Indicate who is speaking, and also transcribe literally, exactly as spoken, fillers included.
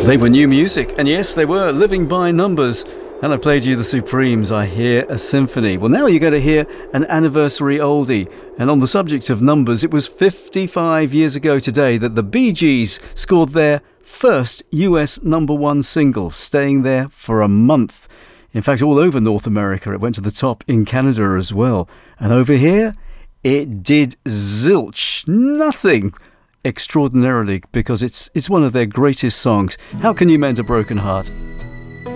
Speaker 1: They were new music, and yes, they were living by numbers. And I played you the Supremes, I Hear a Symphony. Well, now you're going to hear an anniversary oldie. And on the subject of numbers, it was fifty-five years ago today that the Bee Gees scored their first U S number one single, staying there for a month. In fact, all over North America, it went to the top in Canada as well. And over here, it did zilch, nothing extraordinarily, because it's it's one of their greatest songs. How Can You Mend a Broken Heart?